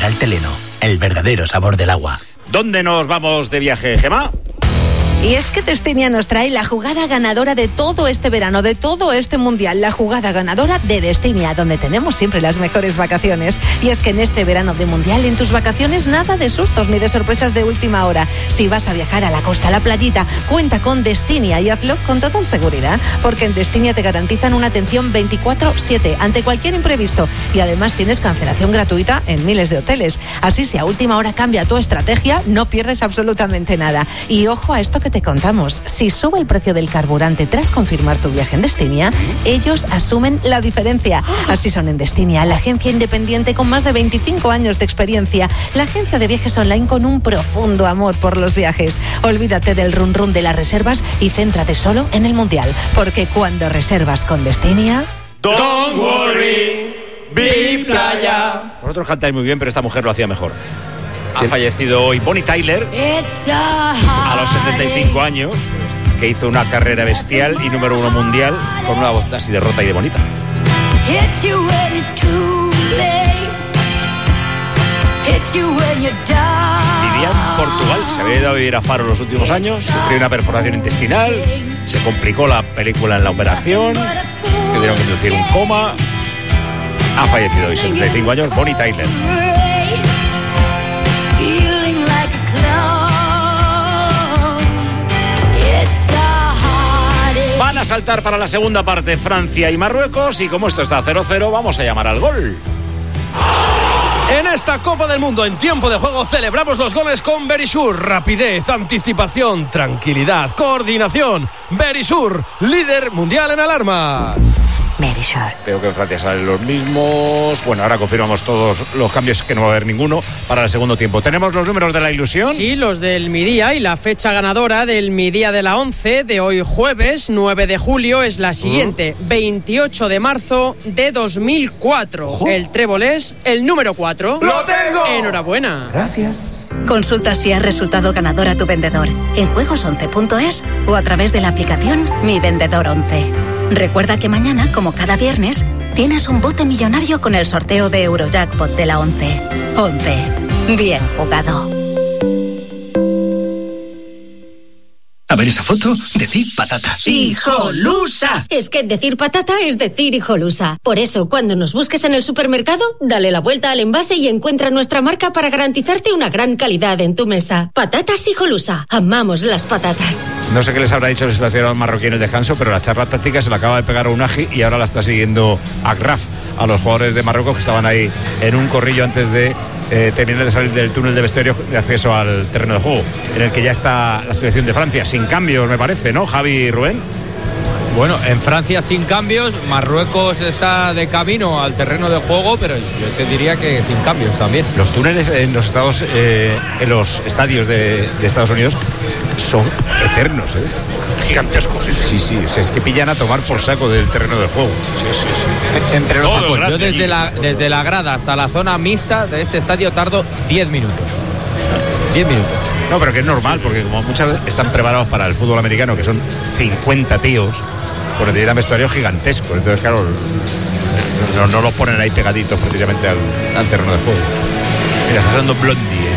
Mineral Teleno, el verdadero sabor del agua. ¿Dónde nos vamos de viaje, Gemma? Y es que Destinia nos trae la jugada ganadora de todo este verano, de todo este mundial, la jugada ganadora de Destinia, donde tenemos siempre las mejores vacaciones. Y es que en este verano de mundial, en tus vacaciones, nada de sustos ni de sorpresas de última hora. Si vas a viajar a la costa, a la playita, cuenta con Destinia y hazlo con total seguridad, porque en Destinia te garantizan una atención 24/7 ante cualquier imprevisto y además tienes cancelación gratuita en miles de hoteles. Así, si a última hora cambia tu estrategia, no pierdes absolutamente nada. Y ojo a esto que te contamos, si sube el precio del carburante tras confirmar tu viaje en Destinia, ellos asumen la diferencia. Así son en Destinia, la agencia independiente con más de 25 años de experiencia, la agencia de viajes online con un profundo amor por los viajes. Olvídate del run run de las reservas y céntrate solo en el mundial, porque cuando reservas con Destinia... Don't worry, be playa. Vosotros cantáis muy bien, pero esta mujer lo hacía mejor. Ha fallecido hoy Bonnie Tyler a los 75 años, que hizo una carrera bestial y número 1 mundial con una voz así de rota y de bonita. Vivía en Portugal, se había ido a vivir a Faro los últimos años, sufrió una perforación intestinal, se complicó la película en la operación, tuvieron que inducir un coma. Ha fallecido hoy, 75 años, Bonnie Tyler. Van a saltar para la segunda parte Francia y Marruecos, y como esto está 0-0, vamos a llamar al gol. En esta Copa del Mundo, en tiempo de juego, celebramos los goles con Verisur. Rapidez, anticipación, tranquilidad, coordinación. Verisur, líder mundial en alarmas. Verisur. Creo que en Francia salen los mismos. Bueno, ahora confirmamos todos los cambios, que no va a haber ninguno para el segundo tiempo. ¿Tenemos los números de la ilusión? Sí, los del Midía, y la fecha ganadora del Midía de la 11 de hoy jueves 9 de julio es la siguiente: 28 de marzo de 2004. El trébol es el número 4. ¡Lo tengo! Enhorabuena. Gracias. Consulta si has resultado ganador a tu vendedor en juegos11.es o a través de la aplicación Mi Vendedor 11. Recuerda que mañana, como cada viernes, tienes un bote millonario con el sorteo de Eurojackpot de la 11. 11. Bien jugado. A ver esa foto, decir patata. ¡Hijolusa! Es que decir patata es decir hijolusa. Por eso, cuando nos busques en el supermercado, dale la vuelta al envase y encuentra nuestra marca para garantizarte una gran calidad en tu mesa. Patatas hijolusa. Amamos las patatas. No sé qué les habrá dicho el seleccionador marroquí en el descanso, pero la charla táctica se la acaba de pegar a Unagi y ahora la está siguiendo Agraf, a los jugadores de Marruecos que estaban ahí en un corrillo antes de terminar de salir del túnel de vestuario de acceso al terreno de juego, en el que ya está la selección de Francia, sin cambios, me parece, ¿no, Javi y Rubén? Bueno, en Francia sin cambios, Marruecos está de camino al terreno de juego, pero yo te diría que sin cambios también. Los túneles en los estadios de Estados Unidos son eternos, gigantescos. Sí, es que pillan a tomar por saco del terreno de juego. Sí. Entre los ojos, yo desde la grada hasta la zona mixta de este estadio tardo 10 minutos. 10 minutos. No, pero que es normal, porque como muchas veces están preparados para el fútbol americano, que son 50 tíos, con el vestuario gigantesco. Entonces, claro, no los ponen ahí pegaditos precisamente al terreno de juego. Mira, está usando Blondie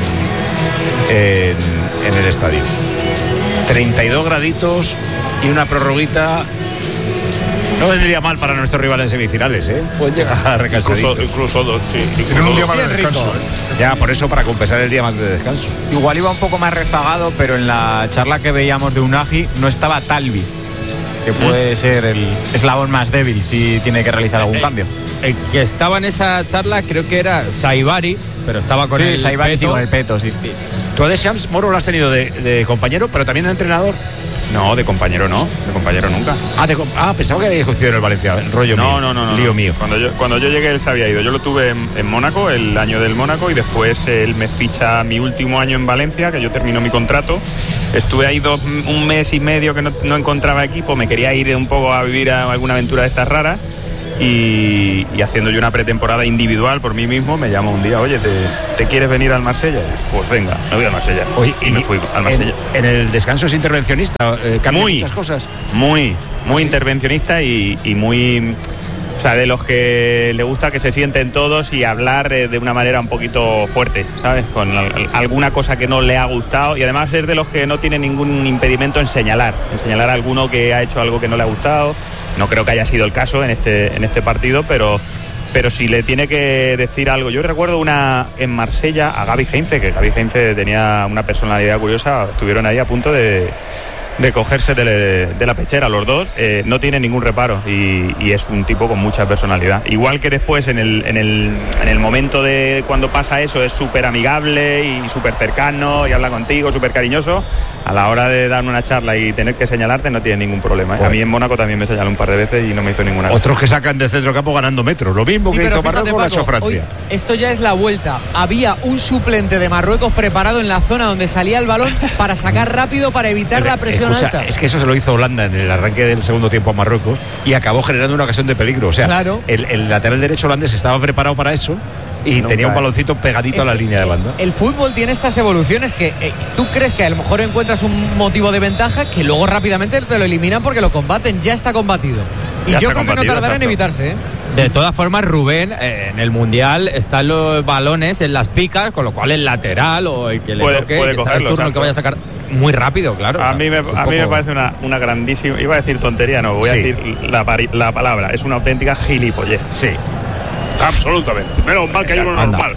en el estadio. 32 graditos y una prorroguita. No vendría mal para nuestros rivales en semifinales, ¿eh? Pueden llegar recansaditos. Incluso dos, sí. Un día más de descanso. Ya, por eso, para compensar el día más de descanso. Igual iba un poco más rezagado, pero en la charla que veíamos de Unagi no estaba Talvi, que puede ser el eslabón más débil si tiene que realizar algún cambio. El que estaba en esa charla creo que era Saibari, pero estaba con el Saibari Peto. con el Peto, sí. Tú a Deschamps, Moro, lo has tenido de compañero, pero también de entrenador. No, de compañero no, de compañero nunca. Pensaba que había coincidido en el Valencia, rollo mío. No. Lío mío. Cuando yo llegué él se había ido. Yo lo tuve en Mónaco, el año del Mónaco, y después él me ficha mi último año en Valencia, que yo termino mi contrato. Estuve ahí un mes y medio que no encontraba equipo, me quería ir un poco a vivir a alguna aventura de estas raras. Y haciendo yo una pretemporada individual por mí mismo, me llamó un día: oye, ¿te quieres venir al Marsella? Pues venga, me voy al Marsella. Y me fui al Marsella. En el descanso es intervencionista, cambia muchas cosas. Muy intervencionista y muy O sea, de los que le gusta que se sienten todos y hablar de una manera un poquito fuerte, ¿sabes? Con alguna cosa que no le ha gustado, y además es de los que no tiene ningún impedimento en señalar a alguno que ha hecho algo que no le ha gustado. No creo que haya sido el caso en este partido, pero si le tiene que decir algo. Yo recuerdo una en Marsella a Gaby Heinze, que Gaby Heinze tenía una personalidad curiosa, estuvieron ahí a punto de cogerse de la pechera los dos. No tiene ningún reparo y es un tipo con mucha personalidad. Igual que después en el momento de cuando pasa eso es súper amigable y súper cercano y habla contigo, súper cariñoso. A la hora de dar una charla y tener que señalarte no tiene ningún problema. A mí en Mónaco también me señaló un par de veces y no me hizo ninguna. Otros que sacan de centro campo ganando metros, lo mismo que hizo Marruecos, lo ha hecho Francia. Hoy, esto ya es la vuelta. Había un suplente de Marruecos preparado en la zona donde salía el balón para sacar rápido, para evitar la presión alta. Es que eso se lo hizo Holanda en el arranque del segundo tiempo a Marruecos y acabó generando una ocasión de peligro. O sea, claro. el lateral derecho holandés estaba preparado para eso y tenía un baloncito pegadito a la línea de banda. El fútbol tiene estas evoluciones que tú crees que a lo mejor encuentras un motivo de ventaja que luego rápidamente te lo eliminan porque lo combaten, ya está combatido. Y yo creo que no tardará en evitarse, ¿eh? De todas formas, Rubén, en el Mundial están los balones en las picas, con lo cual el lateral o el que le toque, puede que sea el turno el que vaya a sacar muy rápido, claro. A mí me parece una grandísima, iba a decir tontería, no, voy a decir la palabra, es una auténtica gilipollez. Sí. Absolutamente. Menos mal que hay uno normal.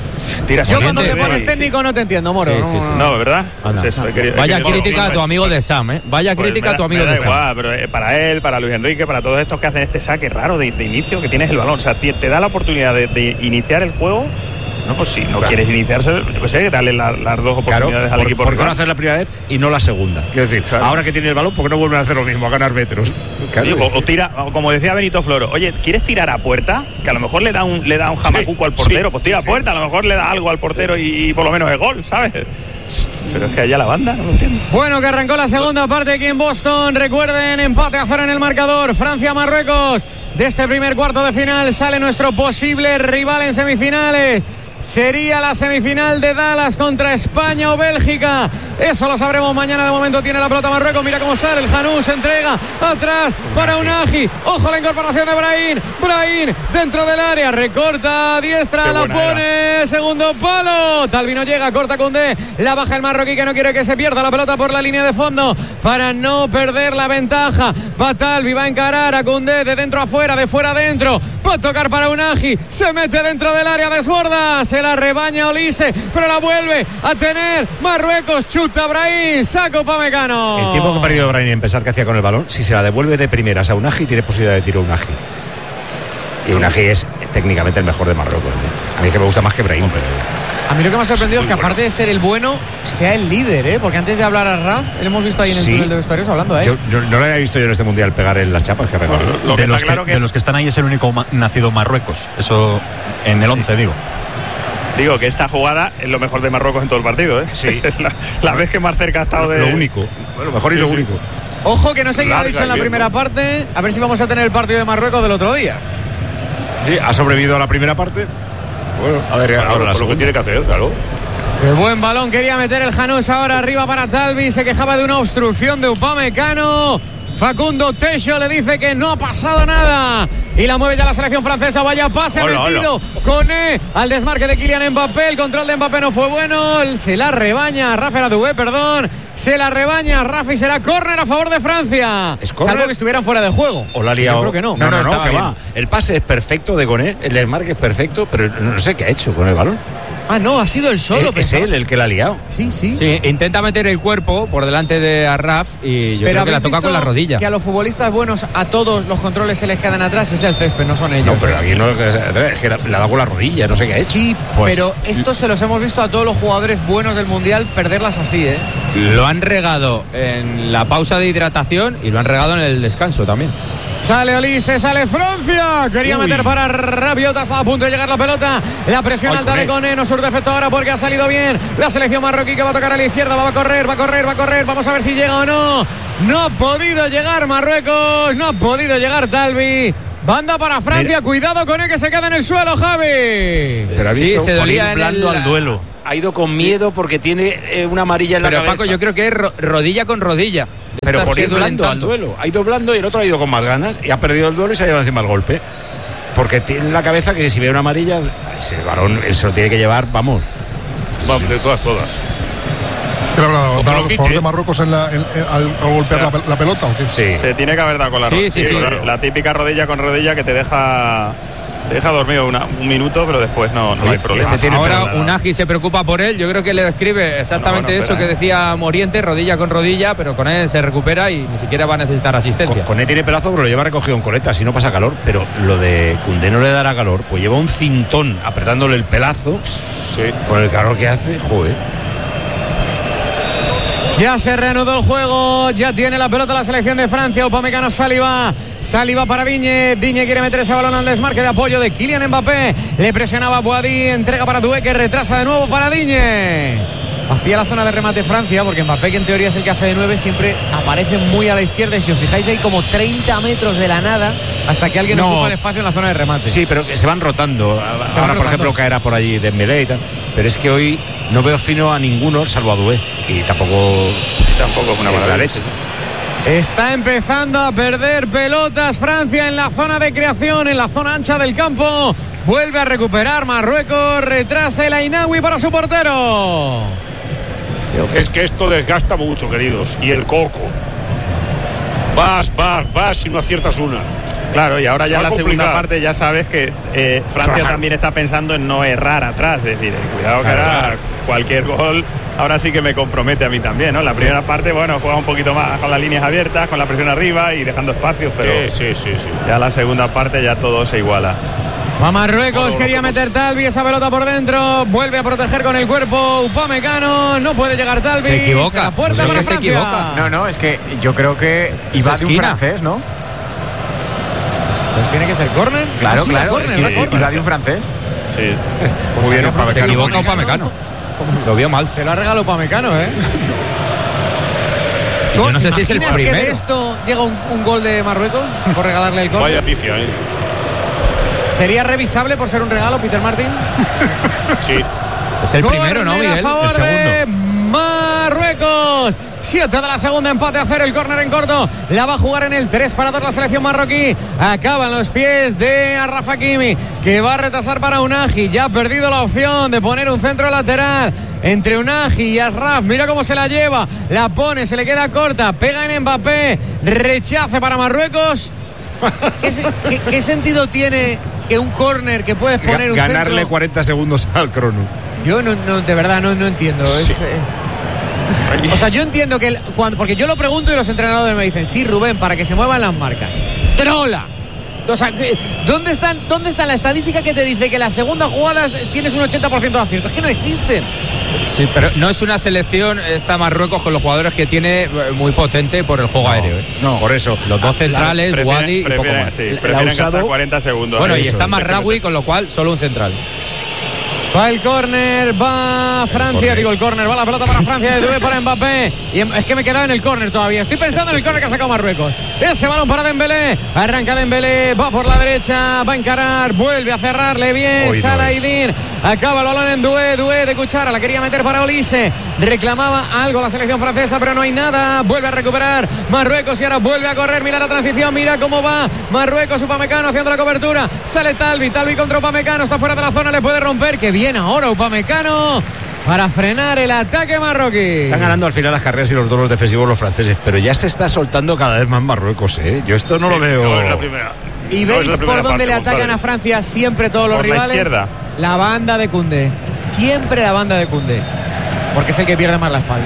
Yo cuando te pones técnico no te entiendo, Moro. Sí. No, ¿verdad? Pues eso, vaya crítica a tu amigo de Sam, ¿eh? Vaya crítica a tu amigo de Sam. Igual, pero para él, para Luis Enrique, para todos estos que hacen este saque raro de inicio, que tienes el balón, o sea, te da la oportunidad de iniciar el juego. No, pues si no quieres iniciarse, yo qué sé, darle las dos oportunidades al equipo. ¿Por qué no hacer la primera vez y no la segunda? Quiero decir, ahora que tiene el balón, ¿por qué no vuelven a hacer lo mismo, a ganar metros? O tira, como decía Benito Floro, oye, ¿quieres tirar a puerta? Que a lo mejor le da un jamacuco al portero, pues tira a puerta, a lo mejor le da algo al portero y por lo menos es gol, ¿sabes? Pero es que allá la banda, no lo entiendo. Bueno, que arrancó la segunda parte aquí en Boston. Recuerden, empate a 0 en el marcador. Francia-Marruecos. De este primer cuarto de final sale nuestro posible rival en semifinales. Sería la semifinal de Dallas contra España o Bélgica. Eso lo sabremos mañana. De momento tiene la pelota Marruecos. Mira cómo sale el Janú. Se entrega atrás para Unagi. Ojo la incorporación de Brahim. Brahim dentro del área. Recorta a diestra. La pone. Segundo palo. Talvi no llega. Corta Koundé. La baja el marroquí que no quiere que se pierda la pelota por la línea de fondo para no perder la ventaja. Va Talvi. Va a encarar a Koundé de dentro a fuera. De fuera a dentro. Va a tocar para Unagi. Se mete dentro del área. Desborda. Se la rebaña Olise, pero la vuelve a tener Marruecos. Chuta Brahim, saca Upamecano. El tiempo que ha perdido Brahim en pensar que hacía con el balón, si se la devuelve de primeras a Unagi, tiene posibilidad de tiro Unagi. Y Unagi es técnicamente el mejor de Marruecos. A mí es que me gusta más que Brahim. A mí lo que me ha sorprendido es que aparte de ser el bueno, sea el líder, porque antes de hablar a Raf, le hemos visto ahí en el túnel de vestuarios hablando a él. Yo no lo había visto yo en este mundial pegar en las chapas que ha pegado. De los que están ahí es el único nacido en Marruecos. Eso en el 11, digo. Digo que esta jugada es lo mejor de Marruecos en todo el partido, ¿eh? Sí. Es la vez que más cerca ha estado de... Lo único. Bueno, mejor y lo único. Ojo que no sé qué ha dicho en la primera parte. A ver si vamos a tener el partido de Marruecos del otro día. Sí, ha sobrevivido a la primera parte. Bueno, a ver, ahora lo que tiene que hacer, claro. El buen balón quería meter el Janús ahora arriba para Talvi. Se quejaba de una obstrucción de Upamecano. Facundo Techo le dice que no ha pasado nada y la mueve ya la selección francesa. Vaya pase metido. Koné al desmarque de Kylian Mbappé. El control de Mbappé no fue bueno. Se la rebaña Rafa Dubé, perdón. Se la rebaña Rafa y será córner a favor de Francia. Salvo que estuvieran fuera de juego. O la ha liado. Yo creo que no. No, que va. El pase es perfecto de Koné, el desmarque es perfecto, pero no sé qué ha hecho con el balón. Ah, no, ha sido el solo. Es él el que la ha liado. Sí. Sí, intenta meter el cuerpo por delante de Arraf y yo creo que la toca con la rodilla. Que a los futbolistas buenos a todos los controles se les quedan atrás, es el césped, no son ellos. No, pero aquí no es que la ha dado con la rodilla, no sé qué ha hecho. Sí, pues, pero esto se los hemos visto a todos los jugadores buenos del Mundial perderlas así, ¿eh? Lo han regado en la pausa de hidratación y lo han regado en el descanso también. Sale Olise, sale Francia. Quería meter para Rabiot, a punto de llegar la pelota. La presión alta de Koné no surte efecto ahora porque ha salido bien la selección marroquí que va a tocar a la izquierda. Va a correr. Vamos a ver si llega o no. No ha podido llegar Marruecos. No ha podido llegar Talvi. Banda para Francia. Mira. Cuidado con él que se queda en el suelo, Javi. Pero sí, se dolía en el al duelo. Ha ido con miedo porque tiene una amarilla en la cabeza. Pero Paco, yo creo que es rodilla con rodilla. Pero por ir blando al duelo. Ha ido blando y el otro ha ido con más ganas y ha perdido el duelo y se ha llevado encima el golpe. porque tiene en la cabeza que si ve una amarilla, ese balón él se lo tiene que llevar, vamos. De todas. ¿Qué le habrá dado al jugador de Marruecos al golpear la pelota o qué? Sí. Se tiene que haber dado con la rodilla. Sí. La típica rodilla con rodilla que te deja dormido un minuto, pero después no hay problema. Ahora Unagi se preocupa por él. Yo creo que le describe exactamente eso que decía Moriente, rodilla con rodilla, pero con él se recupera y ni siquiera va a necesitar asistencia. Con él tiene pelazo, pero lo lleva recogido en coleta, si no pasa calor. Pero lo de Koundé no le dará calor, pues lleva un cintón apretándole el pelazo. Sí. Con el calor que hace, joder. Ya se reanudó el juego, ya tiene la pelota la selección de Francia. Upamecano, Saliba para Digne. Digne quiere meter ese balón al desmarque de apoyo de Kylian Mbappé. Le presionaba Boadí, entrega para Doué, que retrasa de nuevo para Digne. Hacía la zona de remate Francia, porque Mbappé, que en teoría es el que hace de 9, siempre aparece muy a la izquierda. Y si os fijáis, hay como 30 metros de la nada hasta que alguien ocupa el espacio en la zona de remate. Sí, pero que se van rotando. Ahora, por ejemplo, caerá por allí Dembélé y tal. Pero es que hoy no veo fino a ninguno salvo a Doué. Y tampoco es una mala leche. Está empezando a perder pelotas Francia en la zona de creación, en la zona ancha del campo. Vuelve a recuperar Marruecos, retrasa el Ainaoui para su portero. Es que esto desgasta mucho, queridos. Y el coco. Vas y no aciertas una. Claro, y ahora ya en la segunda parte ya sabes que Francia también está pensando en no errar atrás. Es decir, cuidado que ahora cualquier gol ahora sí que me compromete a mí también, ¿no? La primera parte, bueno, juega un poquito más con las líneas abiertas, con la presión arriba y dejando espacios, pero sí. Ya la segunda parte ya todo se iguala. Va Marruecos, quería meter Talbi, esa pelota por dentro, vuelve a proteger con el cuerpo Upamecano, no puede llegar Talbi. Se equivoca. La puerta para Francia. Se equivoca. No, es que yo creo que iba de un francés, ¿no? Pues tiene que ser córner. Claro, Córner, es que iba de un francés. Sí. Muy bien, Upamecano. Se equivoca Upamecano. Lo vio mal. Te lo ha regalado Upamecano, Yo no sé si es el primero. ¿Que de esto llega un gol de Marruecos por regalarle el córner? Vaya pifia, ¿Sería revisable por ser un regalo, Peter Martin? Sí. Es el primero, ¿no, Miguel? El segundo. Marruecos. 7 de la segunda, empate a 0, el córner en corto. La va a jugar en el 3-2 la selección marroquí. Acaban los pies de Achraf Hakimi, que va a retrasar para Unagi. Ya ha perdido la opción de poner un centro lateral entre Unagi y Achraf. Mira cómo se la lleva. La pone, se le queda corta. Pega en Mbappé. Rechace para Marruecos. ¿Qué sentido tiene que un córner que puedes poner un ganarle centro? 40 segundos al crono? Yo no de verdad no entiendo. Sí. O sea, yo entiendo que porque yo lo pregunto y los entrenadores me dicen, sí, Rubén, para que se muevan las marcas. ¡Trola! O sea, ¿dónde está la estadística que te dice que las segundas jugadas tienes un 80% de acierto? Es que no existen. Sí, pero no es una selección esta Marruecos con los jugadores que tiene muy potente por el juego aéreo. No, por eso. Los dos centrales, Wadi y poco más. Sí, prefieren gastar 40 segundos. Bueno, y está Marraoui, con lo cual solo un central. Va el córner, va Francia, el córner, va la pelota para Francia de Doué para Mbappé. Y es que me he quedado en el córner todavía. Estoy pensando en el córner que ha sacado Marruecos. Ese balón para Dembélé. Arranca Dembélé, va por la derecha, va a encarar, vuelve a cerrarle bien. Salahidin. Acaba el balón en Doué de cuchara, la quería meter para Olise. Reclamaba algo la selección francesa, pero no hay nada. Vuelve a recuperar Marruecos y ahora vuelve a correr. Mira la transición, mira cómo va Marruecos. Upamecano haciendo la cobertura. Sale Talbi contra Upamecano. Está fuera de la zona, le puede romper. Que bien ahora Upamecano para frenar el ataque marroquí. Están ganando al final las carreras y los duelos defensivos los franceses, pero ya se está soltando cada vez más Marruecos, Yo esto no lo veo. No es la primera. ¿Y veis por dónde le atacan a Francia siempre todos los rivales? Izquierda. La banda de Koundé. Siempre la banda de Koundé. Porque es el que pierde más la espalda.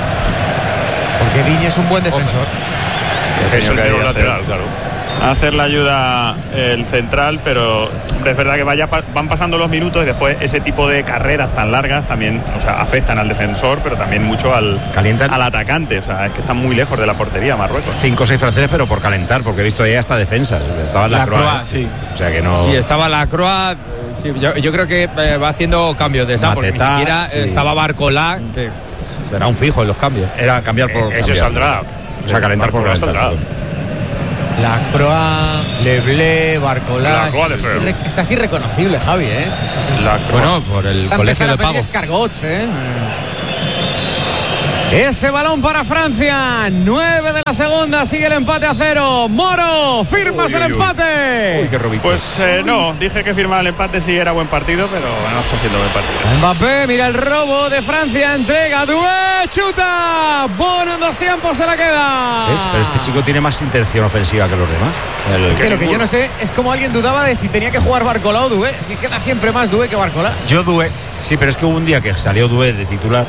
Porque Digne es un buen defensor. Es el tiro lateral, claro. Hacer la ayuda el central, pero es verdad que van pasando los minutos y después ese tipo de carreras tan largas también, o sea, afectan al defensor, pero también mucho al atacante. O sea, es que están muy lejos de la portería Marruecos. 5 o 6 franceses, pero por calentar, porque he visto ahí hasta defensas. Estaba la Croix, sí. O sea que no. Sí, estaba la Croix. Sí, yo creo que va haciendo cambios de esa, porque ni siquiera estaba Barcola, que será un fijo en los cambios. Era cambiar por ese saldrá. O sea, calentar por calentar. La Croix, Leblé, Barcola. Está así irreconocible, Javi, Bueno, por el colegio de pago. Escargots, Ese balón para Francia. 9 de la segunda. Sigue el empate a 0. Moro, ¿firmas el empate? Uy, qué robito. Pues no, dije que firmaba el empate si era buen partido, pero no está siendo buen partido. Mbappé, mira el robo de Francia. Entrega, Doué, chuta. Bono en 2 tiempos se la queda. ¿Ves? Pero este chico tiene más intención ofensiva que los demás. Es que lo que yo no sé es como alguien dudaba de si tenía que jugar Barcola o Doué. Si queda siempre más Doué que Barcola. Yo Doué. Sí, pero es que hubo un día que salió Doué de titular.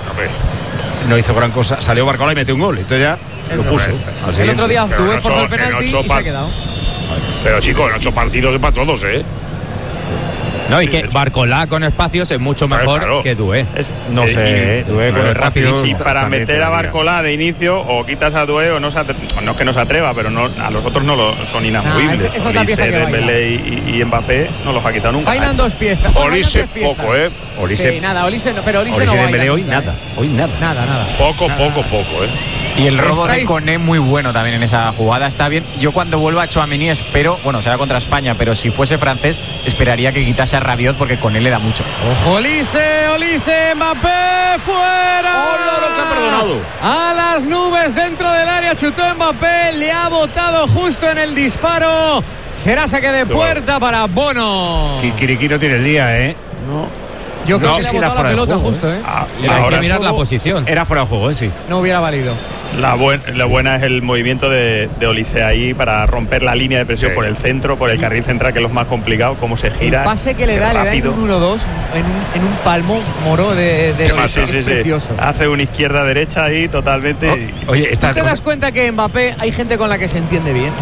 No hizo gran cosa. Salió Barcola y metió un gol. Entonces ya lo puso. El otro día Doué forzó el penalti y se ha quedado. Pero chicos, en 8 partidos es para todos, ¿eh? No, y que Barcola con espacios es mucho mejor que Doué. No sé, Doué con el rápido. Y para meter a Barcola de inicio, o quitas a Doué o no es que no se atreva, pero no, a los otros no son inamovibles. Esa es la pieza que Dembélé y Mbappé no los ha quitado nunca. Bailan 2 piezas. Olise poco, ¿eh? Sí, nada, Olise no, pero Olise no baila. Dembélé hoy nada. Nada. Poco, ¿eh? Y el robo de Koné muy bueno también en esa jugada, está bien. Yo cuando vuelva a Tchouaméni espero, bueno, será contra España, pero si fuese francés esperaría que quitase a Rabiot porque Koné le da mucho. Ojo, Olise, Mbappé, fuera. ¡Hola, lo que ha perdonado! A las nubes dentro del área, chutó Mbappé, le ha botado justo en el disparo. Será saque de puerta para Bono. Kikiriki no tiene el día, ¿eh? No. Yo creo que le ha botado la pelota justo, ¿eh? Hay que mirar la posición. Era fuera de juego, sí. No hubiera valido. La buena es el movimiento de Olise ahí para romper la línea de presión por el centro, por el carril central, que es lo más complicado, cómo se gira. El pase que le da en un 1-2, en un palmo, Moro de sí. precioso. Hace una izquierda-derecha ahí totalmente. Oye, ¿tú te das cuenta que Mbappé hay gente con la que se entiende bien?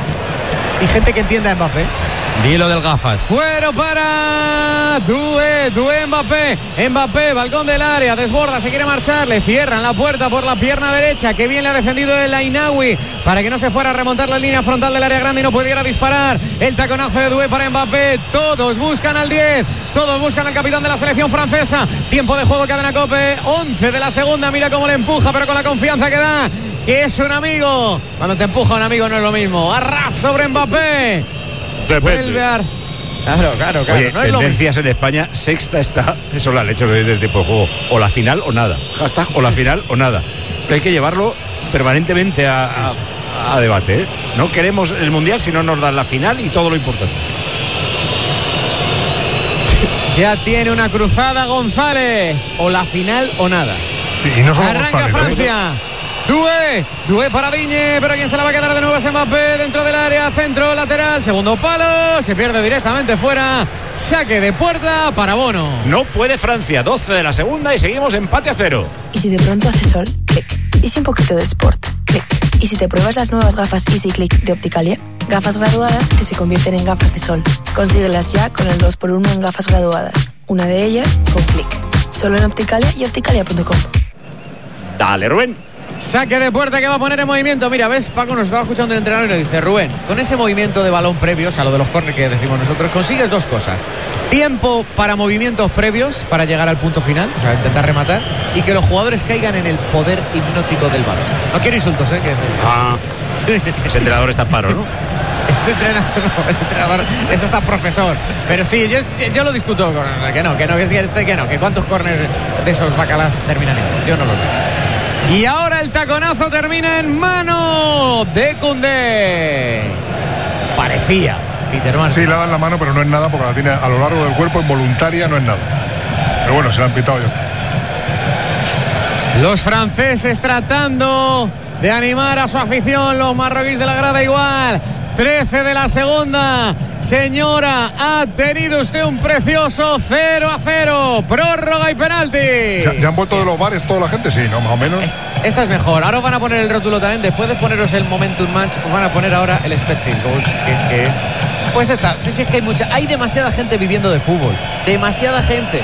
Y gente que entiende a Mbappé. Dilo del gafas. Fuero para Doué, Mbappé, balcón del área, desborda, se quiere marchar, le cierran la puerta por la pierna derecha, que bien le ha defendido el Ainaoui para que no se fuera a remontar la línea frontal del área grande y no pudiera disparar. El taconazo de Doué para Mbappé, todos buscan al 10, todos buscan al capitán de la selección francesa. Tiempo de juego, cadena COPE, 11 de la segunda, mira cómo le empuja, pero con la confianza que da, que es un amigo. Cuando te empuja un amigo no es lo mismo. Arraf sobre Mbappé. Vuelve a... Claro. Oye, no es tendencias en España, sexta está. Eso la han hecho del tipo de juego. O la final o nada. Hashtag o la final o nada. Esto hay que llevarlo permanentemente a debate, ¿eh? No queremos el Mundial si no nos dan la final y todo lo importante. Ya tiene una cruzada González. O la final o nada. Sí, y no solo arranca González, Francia. Doué para Digne, pero quien se la va a quedar de nuevo es Mbappé dentro del área, centro, lateral, segundo palo, se pierde directamente fuera, saque de puerta para Bono. No puede Francia, 12 de la segunda y seguimos empate a 0. ¿Y si de pronto hace sol? Clic. ¿Y si un poquito de sport? Clic. ¿Y si te pruebas las nuevas gafas Easy Click de Opticalia? Gafas graduadas que se convierten en gafas de sol. Consíguelas ya con el 2x1 en gafas graduadas. Una de ellas con Clic. Solo en Opticalia y opticalia.com. Dale, Rubén. Saque de puerta que va a poner en movimiento. Mira, ves, Paco nos estaba escuchando el entrenador y le dice: Rubén, con ese movimiento de balón previo, o sea, lo de los córner que decimos nosotros, consigues 2 cosas. Tiempo para movimientos previos para llegar al punto final, o sea, intentar rematar, y que los jugadores caigan en el poder hipnótico del balón. No quiero insultos, ¿eh? Que es ese entrenador está paro, ¿no? Ese entrenador, eso está profesor. Pero sí, yo lo discuto con que cuántos córner de esos bacalas terminan en gol. Yo no lo veo. Y ahora el taconazo termina en mano de Koundé. Parecía, Peter. Sí, le dan la mano, pero no es nada porque la tiene a lo largo del cuerpo, involuntaria, no es nada. Pero bueno, se la han pitado ya. Los franceses tratando de animar a su afición, los marroquíes de la grada igual. 13 de la segunda. Señora, ha tenido usted un precioso 0-0. Prórroga y penalti. ¿Ya han vuelto de los bares toda la gente? Sí, ¿no? Más o menos. Esta es mejor. Ahora os van a poner el rótulo también. Después de poneros el Momentum Match, os van a poner ahora el Expected Goals, que es. Pues esta. Si es que hay demasiada gente viviendo de fútbol. Demasiada gente.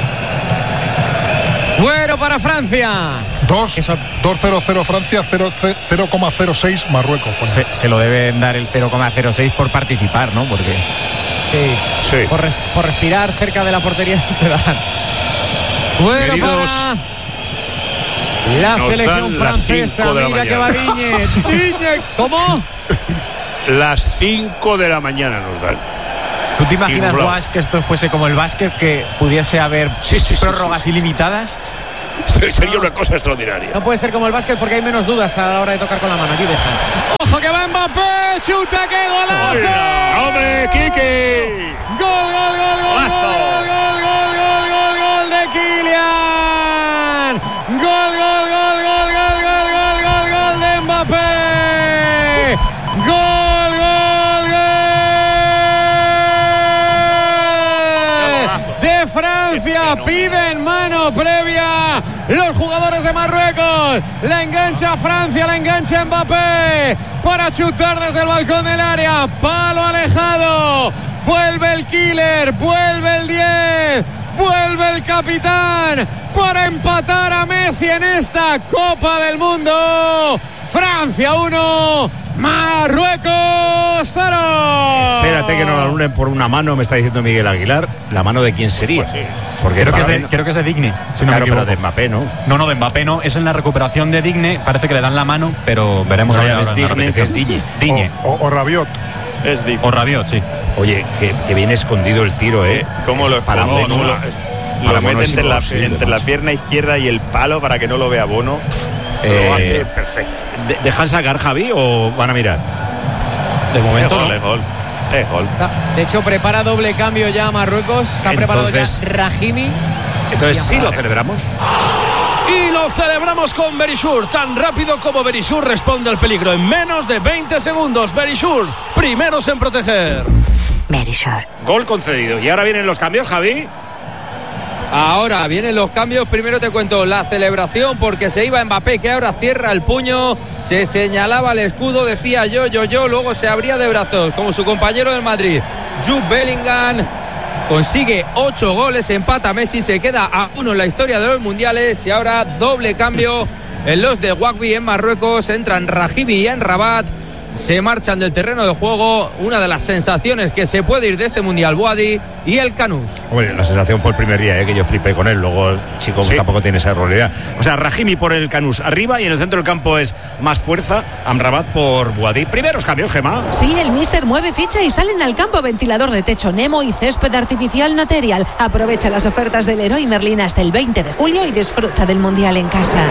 Bueno para Francia. 2-0-0 Francia, 0,06 Marruecos. Se lo deben dar el 0,06 por participar, ¿no? Porque sí. Por respirar cerca de la portería te dan. Bueno, queridos, para la selección francesa. Mira que va Digne. ¿Cómo? Las 5 de la mañana nos dan. ¿Tú te imaginas, Guas, que esto fuese como el básquet, que pudiese haber prórrogas ilimitadas? Sería una cosa extraordinaria. No puede ser como el básquet porque hay menos dudas a la hora de tocar con la mano. Aquí dejan. ¡Ojo que va Mbappé! ¡Chuta, qué golazo! ¡Hombre, Kiki! ¡Gol de Kylian! ¡Gol de Mbappé! ¡Gol de Francia! Piden mano previa los jugadores de Marruecos. La engancha Francia, la engancha Mbappé para chutar desde el balcón del área. Palo alejado. Vuelve el killer, vuelve el 10, vuelve el capitán para empatar a Messi en esta Copa del Mundo. Francia 1, Marruecos 0. Espérate que no la anulen por una mano, me está diciendo Miguel Aguilar. ¿La mano de quién sería? Pues sí. Porque creo que es de Digne, si no me equivoco. Pero de Mbappé, ¿no? No, de Mbappé no. Es en la recuperación de Digne. Parece que le dan la mano, pero veremos. No, es Digne, que es Digne. O Rabiot. Es Digne. O Rabiot, sí. Oye, que viene escondido el tiro, ¿eh? ¿Cómo lo paramos? Lo mete entre la pierna izquierda y el palo para que no lo vea Bono. Lo hace perfecto. ¿Dejan sacar, Javi, o van a mirar? De momento no. Es gol. De hecho, prepara doble cambio ya Marruecos. Está preparado ya Rahimi. Entonces sí lo celebramos. Y lo celebramos con Berishour. Tan rápido como Berishour responde al peligro. En menos de 20 segundos. Berishour, primeros en proteger. Berishour. Gol concedido. Y ahora vienen los cambios, Javi. Ahora vienen los cambios. Primero te cuento la celebración porque se iba Mbappé, que ahora cierra el puño, se señalaba el escudo, decía yo, luego se abría de brazos como su compañero del Madrid. Jude Bellingham consigue 8 goles, empata Messi, se queda a 1 en la historia de los mundiales. Y ahora doble cambio en los de Wagbi en Marruecos. Entran Rahimi y Rabat. Se marchan del terreno de juego. Una de las sensaciones que se puede ir de este mundial, Boadi y el Canús. Hombre, la sensación fue el primer día, que yo flipé con él. Luego el chico tampoco tiene esa realidad. O sea, Rahimi por el Canús arriba, y en el centro del campo es más fuerza Amrabat por Boadi. Primeros cambios, Gemma. Sí, el míster mueve ficha y salen al campo ventilador de techo Nemo y césped artificial Material. Aprovecha las ofertas del Leroy Merlin hasta el 20 de julio y disfruta del mundial en casa.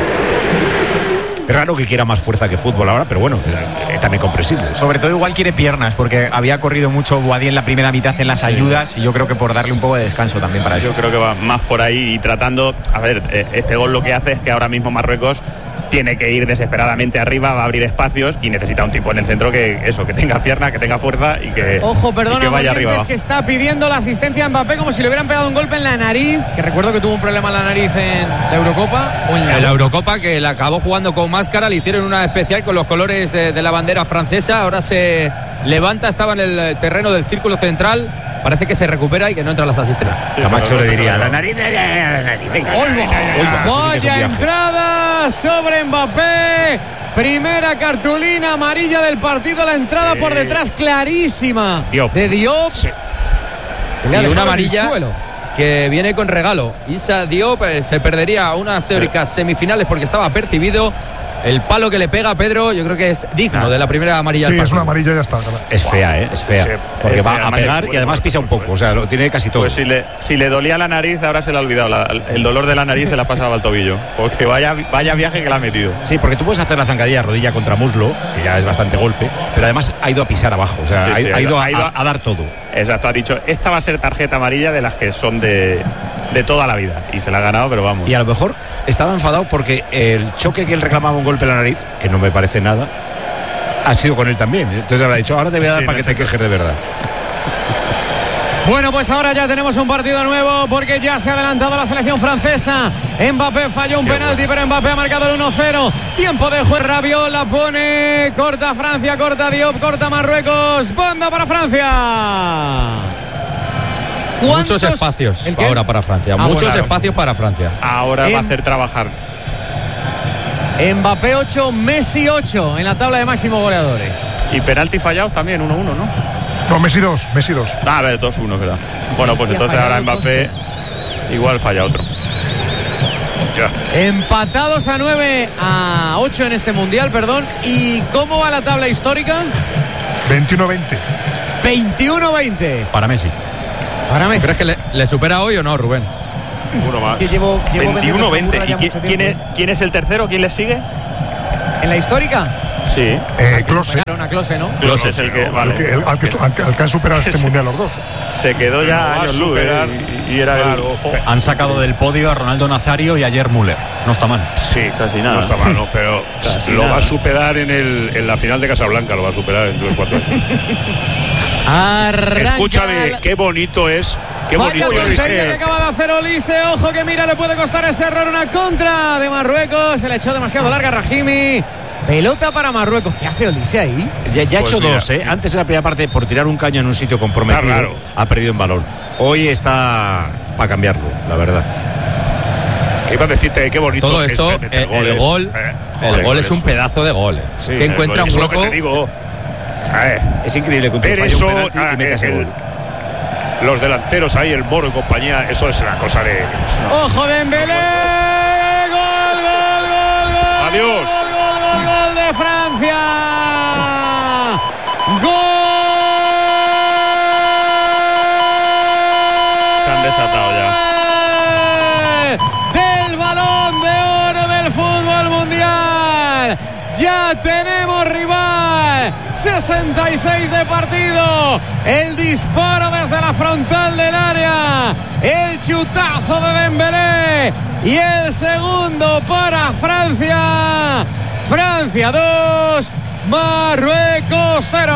Es raro que quiera más fuerza que fútbol ahora, pero bueno, es también comprensible. Sobre todo igual quiere piernas, porque había corrido mucho Boadi en la primera mitad en las ayudas, y yo creo que por darle un poco de descanso también para eso. Yo creo que va más por ahí y tratando, a ver, este gol lo que hace es que ahora mismo Marruecos tiene que ir desesperadamente arriba, va a abrir espacios y necesita un tipo en el centro que tenga pierna, que tenga fuerza y que, ojo, perdona, y que vaya arriba. Es que está pidiendo la asistencia a Mbappé como si le hubieran pegado un golpe en la nariz, que recuerdo que tuvo un problema en la nariz en la Eurocopa. O en la Eurocopa, que la acabó jugando con máscara, le hicieron una especial con los colores de la bandera francesa. Ahora se levanta, estaba en el terreno del círculo central. Parece que se recupera y que no entran las asistencias. Camacho le diría, la nariz, venga. Vaya entrada sobre Mbappé. Primera cartulina amarilla del partido. La entrada por detrás clarísima de Diop. Sí. Y una amarilla que viene con regalo. Issa Diop se perdería unas teóricas semifinales porque estaba percibido. El palo que le pega a Pedro, yo creo que es digno de la primera amarilla. Sí, es una amarilla y ya está. Es fea, es fea. Sí, porque va a pegar y además pisa un poco. O sea, lo tiene casi todo. Pues si le dolía la nariz, ahora se le ha olvidado. El dolor de la nariz se la ha pasado al tobillo. Porque vaya viaje que la ha metido. Sí, porque tú puedes hacer la zancadilla rodilla contra muslo, que ya es bastante golpe, pero además ha ido a pisar abajo. O sea, ha ido a dar todo. Exacto, ha dicho, esta va a ser tarjeta amarilla de las que son de toda la vida. Y se la ha ganado, pero vamos. Y a lo mejor estaba enfadado porque el choque que él reclamaba un golpe en la nariz, que no me parece nada, ha sido con él también. Entonces habrá dicho, ahora te voy a dar para que te quejes de verdad. Bueno, pues ahora ya tenemos un partido nuevo porque ya se ha adelantado la selección francesa. Mbappé falló un penalti, pero Mbappé ha marcado el 1-0. Tiempo de juego. Rabiot la pone. Corta Francia, corta Diop, corta Marruecos. Banda para Francia. Muchos espacios ahora para Francia. Muchos espacios para Francia. Ahora va a hacer trabajar. Mbappé 8, Messi 8 en la tabla de máximos goleadores. Y penalti fallados también, 1-1, ¿no? No, Messi 2. A ver, 2-1, ¿verdad? Bueno, pues entonces ahora Mbappé igual falla otro. Ya. Empatados a 9 a 8 en este mundial, perdón. ¿Y cómo va la tabla histórica? 21-20. 21-20. Para Messi. ¿Crees que le supera hoy o no, Rubén? Uno más. Que llevo 21-20. ¿Y quién es el tercero? ¿Quién le sigue? ¿En la histórica? Sí. Klose. A Klose, ¿no? Klose es el que, vale. Al que han superado este mundial los dos. Se quedó ya años luz y era claro. Han sacado del podio a Ronaldo Nazario y ayer Müller. No está mal. Sí, casi nada. No está mal, ¿no? Pero lo va a superar en la final de Casablanca, lo va a superar en 3-4 años. Escúchame, qué bonito es. Qué bonito es. Que acaba de hacer Olise. Ojo que mira, le puede costar ese error, una contra de Marruecos. Se le echó demasiado larga a Rahimi. Pelota para Marruecos. ¿Qué hace Olise ahí? Ya ha hecho dos, ¿eh? Antes en la primera parte por tirar un caño en un sitio comprometido. Ha perdido en balón. Hoy está para cambiarlo, la verdad. ¿Qué iba a decirte? Qué bonito. Todo esto, el gol es un pedazo de gol. Sí, que encuentra un hueco. Es increíble que un tío falle un penalti y meta ese gol. Los delanteros ahí, el Moro y compañía, eso es una cosa de... ¡Ojo Dembélé! ¡Gol! ¡Adiós! ¡Gol de Francia! ¡Gol! Se han desatado ya. Del Balón de Oro del fútbol mundial. Ya tenemos rival. 66 de partido. El disparo desde la frontal del área. El chutazo de Dembélé. Y el segundo para Francia. Francia 2, Marruecos 0.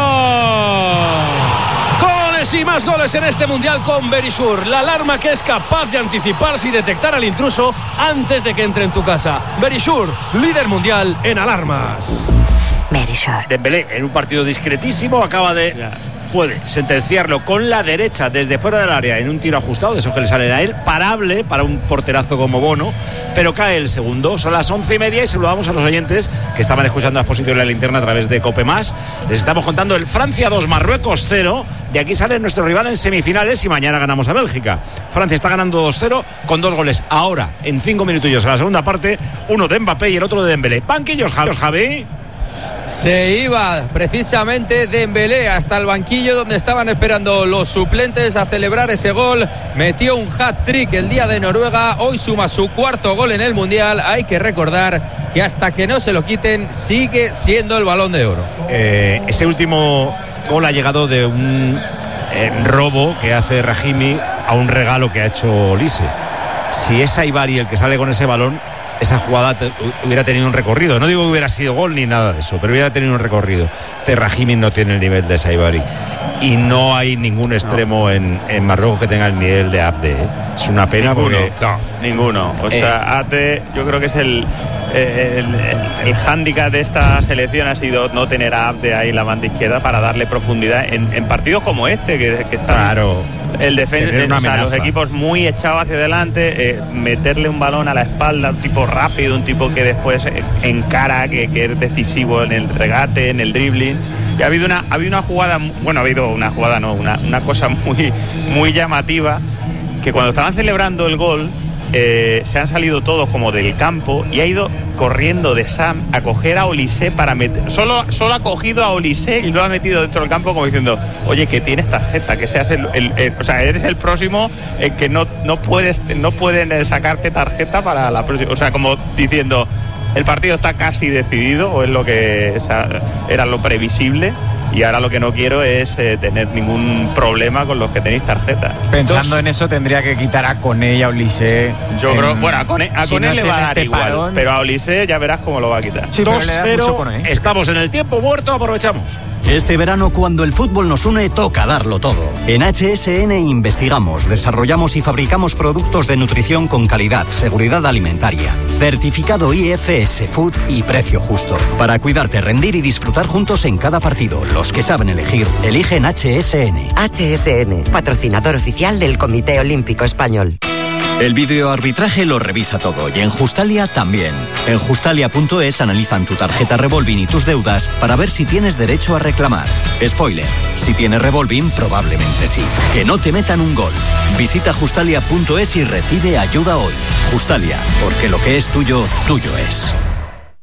Goles y más goles en este mundial con Verisur, la alarma que es capaz de anticiparse y detectar al intruso antes de que entre en tu casa. Verisur, líder mundial en alarmas. Verisur. Dembélé en un partido discretísimo puede sentenciarlo con la derecha desde fuera del área en un tiro ajustado, de esos que le salen a él, parable para un porterazo como Bono, pero cae el segundo. Son las 11:30 y saludamos a los oyentes que estaban escuchando las posiciones de la linterna a través de Cope Más. Les estamos contando el Francia 2, Marruecos 0. De aquí sale nuestro rival en semifinales y mañana ganamos a Bélgica. Francia está ganando 2-0 con 2 goles ahora, en 5 minutillos en la segunda parte, uno de Mbappé y el otro de Dembélé. Banquillos, Javi. Se iba precisamente Dembélé hasta el banquillo donde estaban esperando los suplentes a celebrar ese gol. Metió un hat-trick el día de Noruega, hoy suma su cuarto gol en el Mundial. Hay que recordar que hasta que no se lo quiten sigue siendo el Balón de Oro. Ese último gol ha llegado de un robo que hace Rahimi a un regalo que ha hecho Olise. Si es Saibari el que sale con ese balón, esa jugada hubiera tenido un recorrido. No digo que hubiera sido gol ni nada de eso, pero hubiera tenido un recorrido. Este Rahimi no tiene el nivel de Saibari y no hay ningún extremo en Marruecos que tenga el nivel de Abde, ¿eh? Es una pena. Ninguno. O sea, Abde, yo creo que es el hándicap de esta selección ha sido no tener a Abde ahí en la banda izquierda para darle profundidad en partidos como este que está. Claro. El defensa, o sea, los equipos muy echados hacia adelante, meterle un balón a la espalda, un tipo rápido, un tipo que después encara, que es decisivo en el regate, en el dribbling. Y ha habido una jugada, una cosa muy llamativa, que cuando estaban celebrando el gol, se han salido todos como del campo y ha ido corriendo de Sam a coger a Olise para meter. Solo ha cogido a Olise y lo ha metido dentro del campo como diciendo, oye, que tienes tarjeta, que seas o sea, eres el próximo, que no pueden sacarte tarjeta para la próxima. O sea, como diciendo, el partido está casi decidido, o es lo que era lo previsible. Y ahora lo que no quiero es tener ningún problema con los que tenéis tarjeta. Pensando en eso, tendría que quitar a Koné y a Olise. Yo creo, bueno, a Koné le va a dar igual, parón, pero a Olise ya verás cómo lo va a quitar. Sí, 2-0, estamos en el tiempo muerto, aprovechamos. Este verano, cuando el fútbol nos une, toca darlo todo. En HSN investigamos, desarrollamos y fabricamos productos de nutrición con calidad, seguridad alimentaria, certificado IFS Food y precio justo. Para cuidarte, rendir y disfrutar juntos en cada partido. Los que saben elegir, eligen HSN. HSN, patrocinador oficial del Comité Olímpico Español. El videoarbitraje lo revisa todo y en Justalia también. En Justalia.es analizan tu tarjeta revolving y tus deudas para ver si tienes derecho a reclamar. Spoiler, si tienes revolving, probablemente sí. Que no te metan un gol. Visita Justalia.es y recibe ayuda hoy. Justalia, porque lo que es tuyo, tuyo es.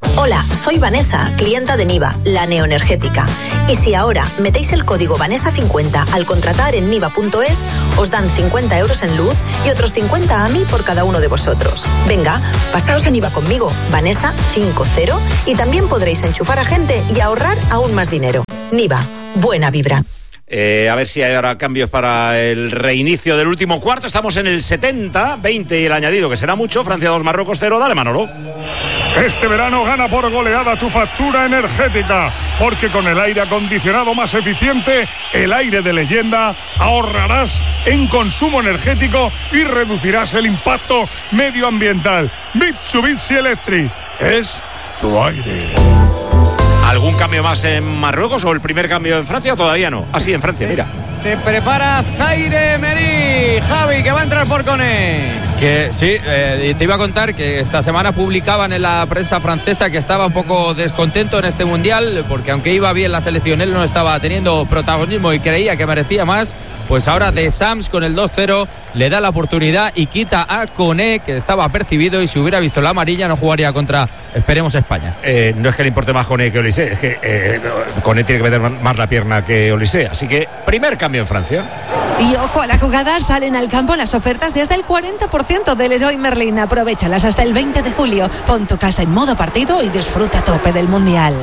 Hola, soy Vanessa, clienta de Niva, la neoenergética. Y si ahora metéis el código Vanessa50 al contratar en niva.es, os dan 50 euros en luz y otros 50 a mí por cada uno de vosotros. Venga, pasaos a Niva conmigo, Vanessa50, y también podréis enchufar a gente y ahorrar aún más dinero. Niva, buena vibra. A ver si hay ahora cambios para el reinicio del último cuarto. Estamos en el 70-20 y el añadido, que será mucho. Francia 2, Marruecos 0. Dale, Manolo. Este verano gana por goleada tu factura energética, porque con el aire acondicionado más eficiente, el aire de leyenda, ahorrarás en consumo energético y reducirás el impacto medioambiental. Mitsubishi Electric es tu aire. ¿Algún cambio más en Marruecos o el primer cambio en Francia? Todavía no. Así en Francia, mira. Se prepara Zaire Emery, Javi, que va a entrar por Koné. Que sí, te iba a contar que esta semana publicaban en la prensa francesa que estaba un poco descontento en este mundial, porque aunque iba bien la selección, él no estaba teniendo protagonismo y creía que merecía más. Pues ahora de Sams con el 2-0 le da la oportunidad y quita a Koné, que estaba apercibido, y si hubiera visto la amarilla no jugaría contra, esperemos, España. No es que le importe más Koné que Olise, es que Koné tiene que meter más la pierna que Olise. Así que primer cambio en Francia. Y ojo a la jugada, salen al campo las ofertas desde el 40% del Leroy Merlin. Aprovéchalas hasta el 20 de julio. Pon tu casa en modo partido y disfruta a tope del Mundial.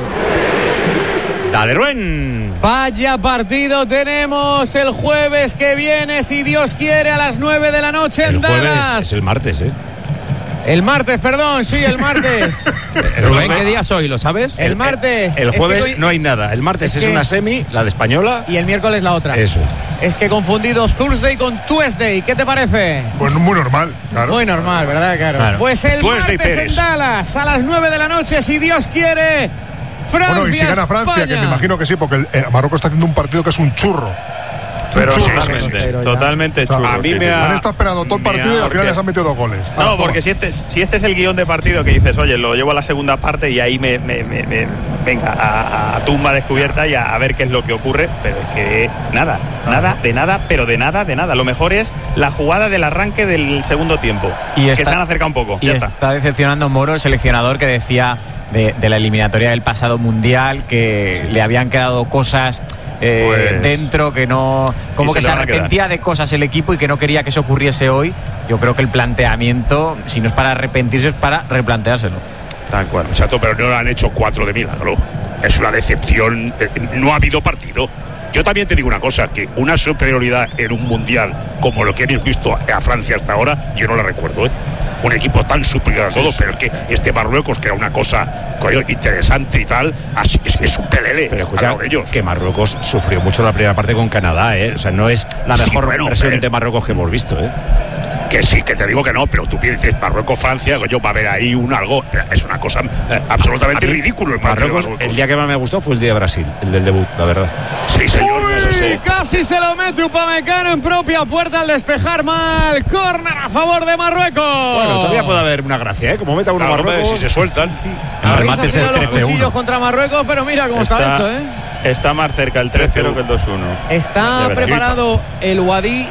Dale, Rubén. Vaya partido tenemos el jueves que viene, si Dios quiere, a las 9 de la noche en Dallas. Es el martes, ¿eh? El martes, perdón, sí, el martes. Rubén, ¿qué día es hoy? ¿Lo sabes? El martes. El jueves no hay nada. El martes es una semi, la de Española. Y el miércoles la otra. Eso. Es que he confundido Thursday con Tuesday. ¿Qué te parece? Bueno, muy normal, claro. Muy normal, ¿verdad? Claro. Pues el Tuesday martes Pérez. en Dallas, a las 9 de la noche, si Dios quiere. Francia, bueno, y si gana Francia, España. que me imagino que sí, porque Marruecos está haciendo un partido que es un churro. Pero totalmente churro. A mí me han estado esperando todo el partido y al final les han metido 2 goles. No, porque si este es el guión de partido que dices, oye, lo llevo a la segunda parte y ahí venga a tumba descubierta y a ver qué es lo que ocurre, pero es que nada, pero de nada. Lo mejor es la jugada del arranque del segundo tiempo, que se han acercado un poco. Y está decepcionando Moro, el seleccionador, que decía de la eliminatoria del pasado mundial que le habían quedado cosas dentro, que no, como que se arrepentía de cosas el equipo y que no quería que eso ocurriese hoy. Yo creo que el planteamiento, si no es para arrepentirse, es para replanteárselo. Tal cual. Chato, pero no lo han hecho 4 de milagro. Es una decepción. No ha habido partido. Yo también te digo una cosa, que una superioridad en un mundial como lo que hemos visto a Francia hasta ahora, yo no la recuerdo, ¿eh? Un equipo tan superior a todo, pero que este Marruecos, que era una cosa interesante y tal, es un pelele. Pero escucha, que Marruecos sufrió mucho la primera parte con Canadá, ¿eh? O sea, no es la mejor versión de Marruecos que hemos visto, ¿eh? Que sí, que te digo que no, pero tú piensas Marruecos-Francia, va a haber ahí algo, es una cosa absolutamente ridículo. Marruecos, el día que más me gustó fue el día de Brasil, el del debut, la verdad. Sí, señor. Uy, casi se lo mete Upamecano en propia puerta al despejar mal. Córner a favor de Marruecos. Bueno, todavía puede haber una gracia, ¿eh? Como meta uno Marruecos. Si se sueltan. Sí. El remate es 13-1 contra Marruecos, pero mira cómo está esto, ¿eh? Está más cerca el 3-0 que el 2-1. Está preparado el Wadi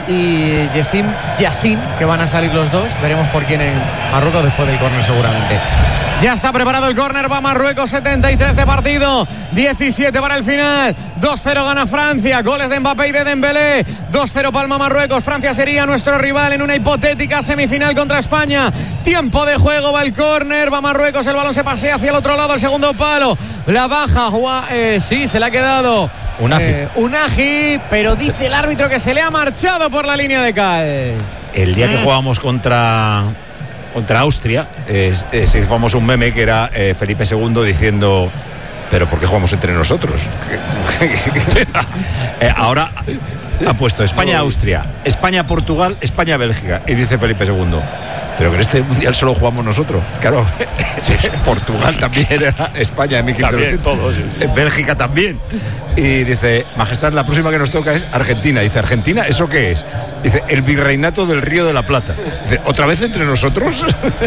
y Yassim, que van a salir los dos. Veremos por quién en Marruecos después del córner seguramente. Ya está preparado el córner, va Marruecos, 73 de partido, 17 para el final, 2-0 gana Francia, goles de Mbappé y de Dembélé, 2-0 palma Marruecos. Francia sería nuestro rival en una hipotética semifinal contra España. Tiempo de juego, va el córner, va Marruecos, el balón se pasea hacia el otro lado, el segundo palo, la baja, sí, se le ha quedado Unagi, pero dice el árbitro que se le ha marchado por la línea de cal. El día que jugábamos contra Austria, se hicimos un meme que era Felipe II diciendo: pero ¿por qué jugamos entre nosotros? Ahora ha puesto España-Austria, España-Portugal, España-Bélgica, y dice Felipe II: pero que en este mundial solo jugamos nosotros. Claro, Portugal también era España en 1500, Bélgica también. Y dice: Majestad, la próxima que nos toca es Argentina. Dice: ¿Argentina? ¿Eso qué es? Dice: el virreinato del Río de la Plata. Dice: ¿otra vez entre nosotros?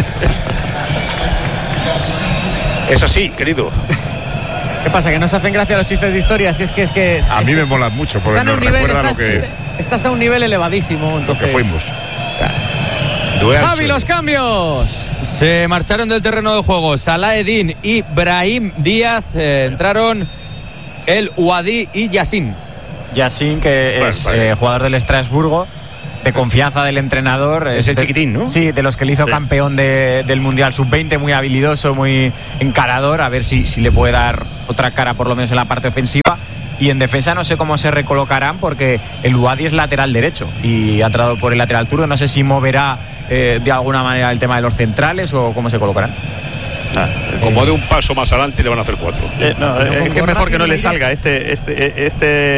Es así, querido. ¿Qué pasa? Que nos hacen gracia los chistes de historia. Si es que a mí me molan mucho, porque nos recuerda lo que estás a un nivel elevadísimo, entonces. Lo que fuimos. Javi, los cambios. Se marcharon del terreno de juego Salahedin y Brahim Díaz. Entraron el Ouadi y Yassin. Yassin, que es jugador del Estrasburgo, de confianza del entrenador. Es el chiquitín, ¿no? Sí, de los que le hizo campeón del Mundial Sub-20, muy habilidoso, muy encarador. A ver si le puede dar otra cara, por lo menos en la parte ofensiva. Y en defensa no sé cómo se recolocarán, porque el Ouadi es lateral derecho y ha entrado por el lateral zurdo. No sé si moverá de alguna manera el tema de los centrales o cómo se colocarán. Como de un paso más adelante le van a hacer 4. Es que es mejor que no le salga este